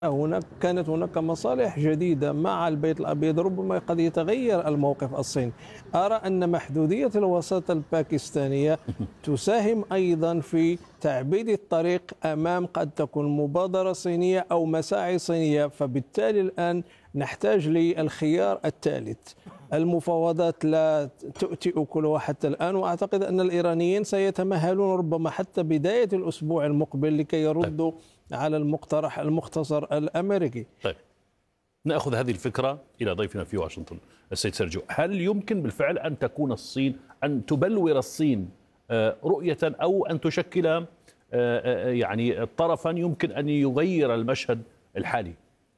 كانت هناك مصالح جديدة مع البيت الأبيض، ربما قد يتغير الموقف الصيني. أرى أن محدودية الوساطة الباكستانية تساهم أيضا في تعبيد الطريق أمام قد تكون مبادرة صينية أو مساعي صينية، فبالتالي الآن نحتاج للخيار الثالث. المفاوضات لا تؤتي أكلها حتى الآن، وأعتقد أن الإيرانيين سيتمهلون ربما حتى بداية الأسبوع المقبل لكي يردوا على المقترح المختصر الأمريكي. طيب، نأخذ هذه الفكرة إلى ضيفنا في واشنطن السيد سيرجيو. هل يمكن بالفعل أن تكون الصين، أن تبلور الصين رؤية، أو أن تشكل يعني طرفا يمكن أن يغير المشهد الحالي؟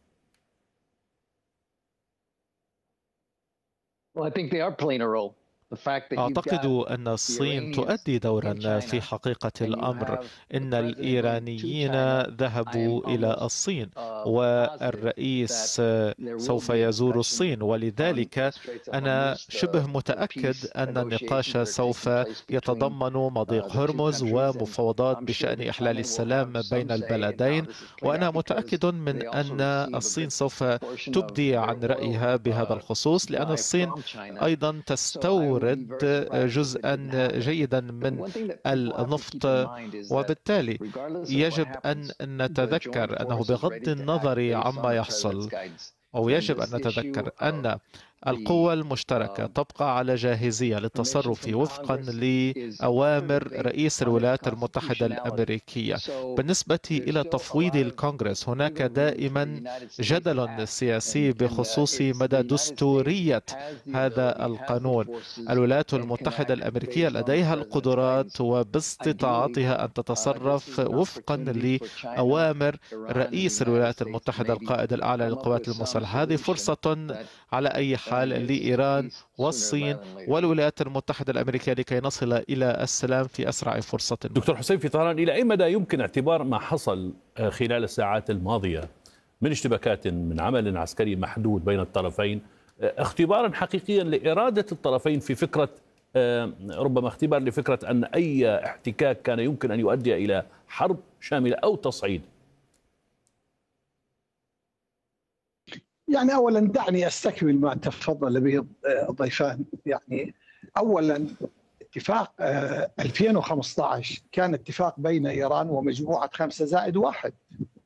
Well, I think they are playing a role. أعتقد أن الصين تؤدي دورا في حقيقة الأمر. إن الإيرانيين ذهبوا إلى الصين، والرئيس سوف يزور الصين، ولذلك أنا شبه متأكد أن النقاش سوف يتضمن مضيق هرمز ومفاوضات بشأن إحلال السلام بين البلدين. وأنا متأكد من أن الصين سوف تبدي عن رأيها بهذا الخصوص، لأن الصين أيضا تستورد جزءا جيدا من النفط، وبالتالي يجب أن نتذكر أنه بغض النظر عما يحصل، أو يجب أن نتذكر أن القوى المشتركة تبقى على جاهزية للتصرف وفقا لأوامر رئيس الولايات المتحدة الأمريكية. بالنسبة إلى تفويض الكونغرس، هناك دائما جدل سياسي بخصوص مدى دستورية هذا القانون. الولايات المتحدة الأمريكية لديها القدرات وباستطاعتها أن تتصرف وفقا لأوامر رئيس الولايات المتحدة القائد الأعلى للقوات المسلحة. هذه فرصة على أي حال لإيران والصين والولايات المتحدة الأمريكية لكي نصل إلى السلام في أسرع فرصة. دكتور حسين، في طهران إلى أي مدى يمكن اعتبار ما حصل خلال الساعات الماضية من اشتباكات من عمل عسكري محدود بين الطرفين اختبارا حقيقيا لإرادة الطرفين في فكرة، ربما اختبار لفكرة أن أي احتكاك كان يمكن أن يؤدي إلى حرب شاملة أو تصعيد؟ يعني أولا دعني أستكمل ما تفضل به الضيفان. يعني أولا اتفاق 2015 كان اتفاق بين إيران ومجموعة 5+1.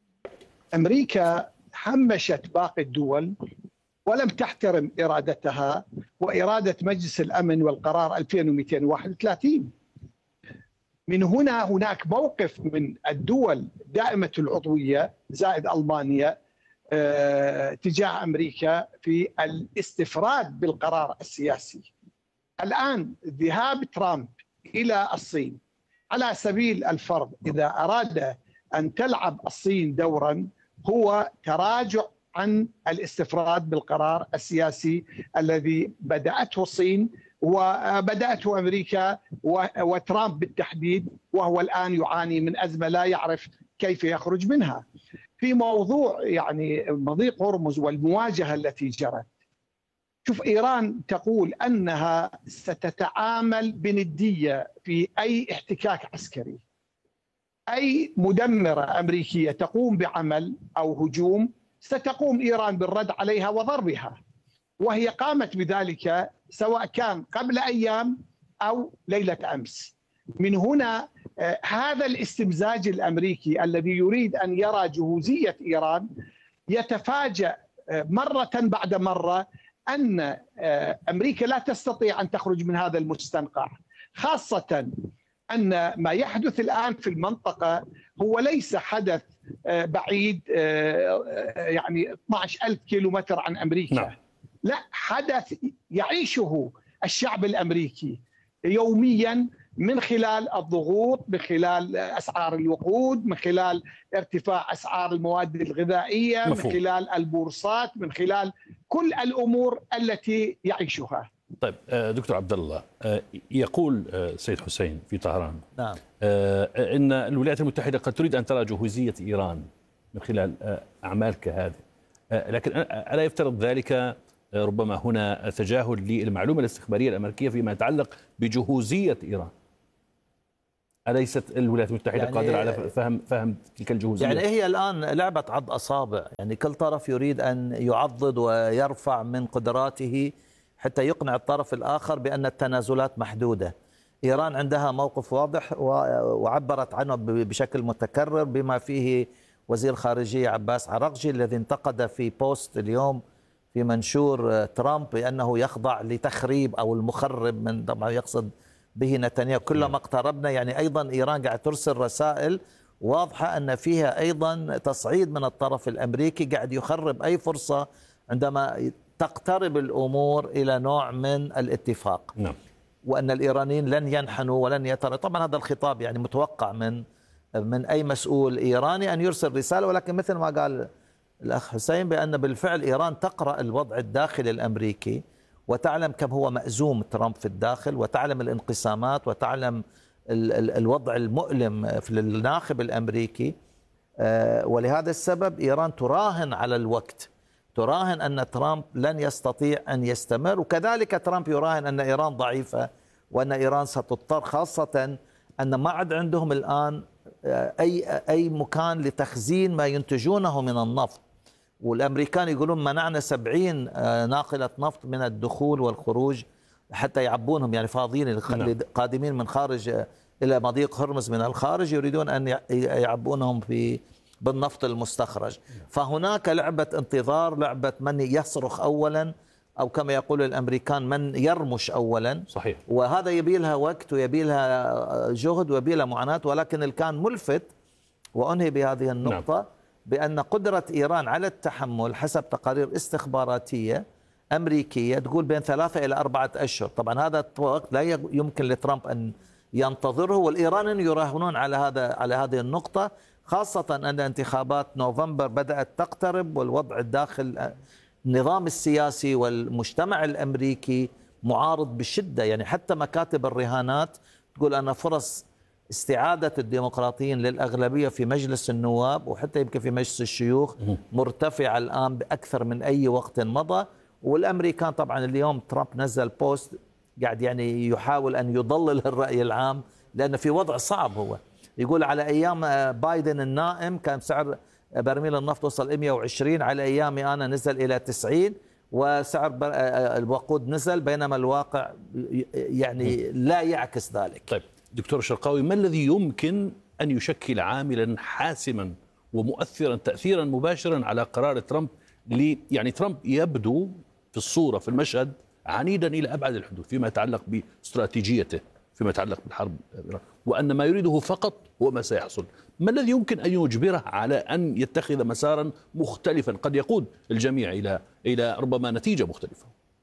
أمريكا همشت باقي الدول ولم تحترم إرادتها وإرادة مجلس الأمن والقرار 2231. من هنا هناك موقف من الدول دائمة العضوية زائد ألمانيا تجاه أمريكا في الاستفراد بالقرار السياسي. الآن ذهاب ترامب إلى الصين على سبيل الفرض، إذا أراد أن تلعب الصين دورا، هو تراجع عن الاستفراد بالقرار السياسي الذي بدأته الصين وبدأته أمريكا وترامب بالتحديد، وهو الآن يعاني من أزمة لا يعرف كيف يخرج منها. في موضوع يعني مضيق هرمز والمواجهة التي جرت، شوف، إيران تقول أنها ستتعامل بندية في أي احتكاك عسكري. أي مدمرة أمريكية تقوم بعمل أو هجوم ستقوم إيران بالرد عليها وضربها، وهي قامت بذلك سواء كان قبل أيام أو ليلة أمس. من هنا هذا الاستمزاج الأمريكي الذي يريد أن يرى جهوزية إيران يتفاجأ مرة بعد مرة أن أمريكا لا تستطيع أن تخرج من هذا المستنقع، خاصة أن ما يحدث الآن في المنطقة هو ليس حدث بعيد، يعني 12,000 كيلومتر عن أمريكا. نعم. لا، حدث يعيشه الشعب الأمريكي يوميا من خلال الضغوط، من خلال أسعار الوقود، من خلال ارتفاع أسعار المواد الغذائية، من خلال البورصات، من خلال كل الأمور التي يعيشها. طيب دكتور عبد الله، يقول سيد حسين في طهران نعم إن الولايات المتحدة قد تريد أن ترى جهوزية إيران من خلال أعمال كهذه، لكن ألا يفترض ذلك ربما هنا تجاهل للمعلومة الاستخبارية الأمريكية فيما يتعلق بجهوزية إيران؟ أليست الولايات المتحدة يعني قادرة على فهم تلك الجهوزية؟ يعني هي الآن لعبة عض أصابع، يعني كل طرف يريد أن يعضد ويرفع من قدراته حتى يقنع الطرف الآخر بأن التنازلات محدودة. إيران عندها موقف واضح وعبرت عنه بشكل متكرر، بما فيه وزير الخارجية عباس عراقجي الذي انتقد في بوست اليوم في منشور ترامب بأنه يخضع لتخريب أو المخرب، من طبعا يقصد به نتنياهو. كلما اقتربنا يعني أيضا إيران قاعد ترسل رسائل واضحة أن فيها أيضا تصعيد من الطرف الأمريكي، قاعد يخرب أي فرصة عندما تقترب الأمور إلى نوع من الاتفاق. نعم. وأن الإيرانيين لن ينحنوا ولن يتراجعوا. طبعا هذا الخطاب يعني متوقع من أي مسؤول إيراني أن يرسل رسالة، ولكن مثل ما قال الأخ حسين بأن بالفعل إيران تقرأ الوضع الداخلي الأمريكي وتعلم كم هو مأزوم ترامب في الداخل، وتعلم الانقسامات، وتعلم الوضع المؤلم في الناخب الأمريكي. ولهذا السبب إيران تراهن على الوقت، تراهن أن ترامب لن يستطيع أن يستمر، وكذلك ترامب يراهن أن إيران ضعيفة وأن إيران ستضطر، خاصة أن ما عاد عندهم الآن أي مكان لتخزين ما ينتجونه من النفط. والأمريكان يقولون منعنا 70 ناقلة نفط من الدخول والخروج حتى يعبونهم، يعني فاضيين قادمين من خارج إلى مضيق هرمز من الخارج، يريدون أن يعبونهم بالنفط المستخرج. فهناك لعبة انتظار، لعبة من يصرخ أولا، أو كما يقول الأمريكان من يرمش أولا. صحيح. وهذا يبي لها وقت ويبي لها جهد ويبي لها معاناة. ولكن اللي كان ملفت، وأنهي بهذه النقطة، نعم، بأن قدرة إيران على التحمل حسب تقارير استخباراتية أمريكية تقول بين 3 إلى 4 أشهر. طبعا هذا وقت لا يمكن لترامب أن ينتظره، والإيرانيين يراهنون على هذه النقطة، خاصة أن انتخابات نوفمبر بدأت تقترب، والوضع الداخل النظام السياسي والمجتمع الأمريكي معارض بشدة. يعني حتى مكاتب الرهانات تقول أن فرص استعادة الديمقراطيين للأغلبية في مجلس النواب وحتى يمكن في مجلس الشيوخ مرتفعة الآن بأكثر من أي وقت مضى. والأمريكان طبعا اليوم ترامب نزل بوست قاعد يعني يحاول أن يضلل الرأي العام، لأنه في وضع صعب. هو يقول على أيام بايدن النائم كان سعر برميل النفط وصل 120، على أيامي أنا نزل إلى 90، وسعر الوقود نزل، بينما الواقع يعني لا يعكس ذلك. طيب دكتور الشرقاوي، ما الذي يمكن أن يشكل عاملا حاسما ومؤثرا تأثيرا مباشرا على قرار ترامب؟ يعني ترامب يبدو في الصورة في المشهد عنيدا إلى أبعد الحدود فيما يتعلق باستراتيجيته، فيما يتعلق بالحرب، وأن ما يريده فقط هو ما سيحصل. ما الذي يمكن أن يجبره على أن يتخذ مسارا مختلفا قد يقود الجميع إلى ربما نتيجة مختلفة؟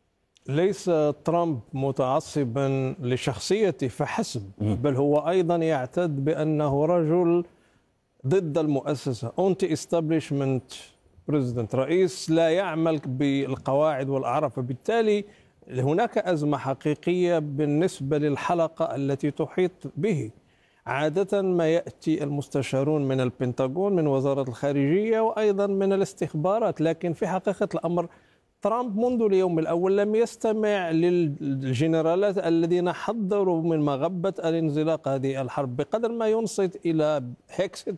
ليس ترامب متعصبا لشخصيته فحسب، بل هو أيضا يعتد بأنه رجل ضد المؤسسة، أنتي إستابليشمنت بريزيدنت، رئيس لا يعمل بالقواعد والأعراف. فبالتالي هناك أزمة حقيقية بالنسبة للحلقة التي تحيط به. عادة ما يأتي المستشارون من البنتاغون، من وزارة الخارجية، وأيضا من الاستخبارات، لكن في حقيقة الأمر ترامب منذ اليوم الأول لم يستمع للجنرالات الذين حذروا من مغبة الانزلاق هذه الحرب، بقدر ما ينصت إلى هيكسيت،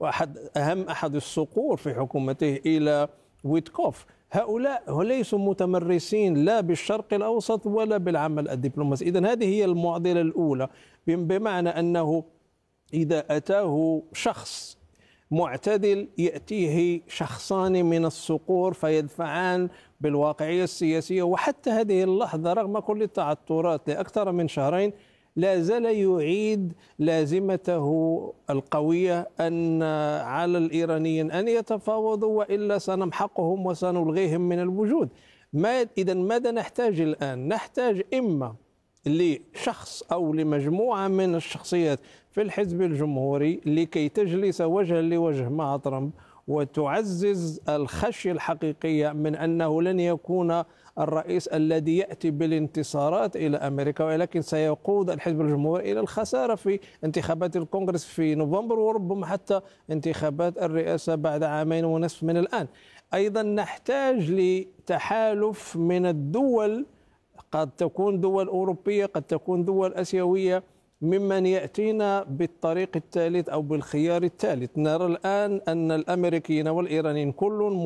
أحد الصقور في حكومته، إلى ويتكوف. هؤلاء ليسوا متمرسين لا بالشرق الأوسط ولا بالعمل الدبلوماسي. إذن هذه هي المعضلة الأولى، بمعنى أنه إذا أتاه شخص معتدل يأتيه شخصان من الصقور فيدفعان بالواقعية السياسية. وحتى هذه اللحظة رغم كل التعثرات لأكثر من شهرين لا زال يعيد لازمته القوية أن على الإيرانيين أن يتفاوضوا وإلا سنمحقهم وسنلغيهم من الوجود. إذن ماذا نحتاج الآن؟ نحتاج إما لشخص أو لمجموعة من الشخصيات في الحزب الجمهوري لكي تجلس وجها لوجه مع ترامب وتعزز الخشية الحقيقية من أنه لن يكون الرئيس الذي يأتي بالانتصارات إلى أمريكا، ولكن سيقود الحزب الجمهوري إلى الخسارة في انتخابات الكونغرس في نوفمبر، وربما حتى انتخابات الرئاسة بعد 2.5 عام من الآن. أيضا نحتاج لتحالف من الدول، قد تكون دول أوروبية، قد تكون دول آسيوية، ممن يأتينا بالطريق الثالث أو بالخيار الثالث. نرى الآن أن الأمريكيين والإيرانيين كل